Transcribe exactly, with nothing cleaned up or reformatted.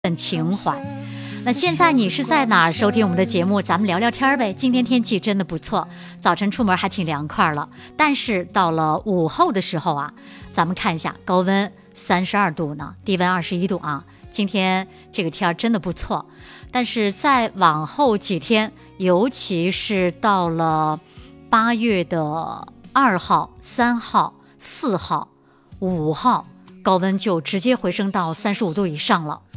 份情怀。那现在你是在哪儿收听我们的节目？咱们聊聊天呗。今天天气真的不错，早晨出门还挺凉快了，但是到了午后的时候啊，咱们看一下，高温三十二度呢，低温二十一度啊。今天这个天真的不错，但是再往后几天，尤其是到了八月的二号、三号、四号、五号，高温就直接回升到三十五度以上了。